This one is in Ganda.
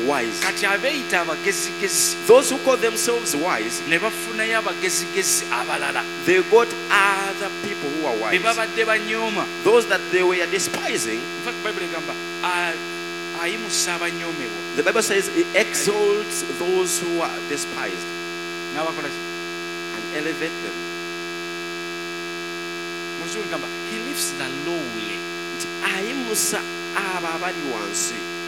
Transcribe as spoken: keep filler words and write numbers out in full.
wise. kati abeeyita abagezigezi Those who call themselves wise, ne bafunayo abagezigezi abalala they got other people who are be wise. babadde banyooma. Those that they were despising, In fact, Bible egamba "A- ayimusa abanyoomebwa the Bible says it exalts those who are despised n'abakola ki?" and elevate them. Mu Luzungu egamba he lifts the lowly. Ayimusa abo abali wansi.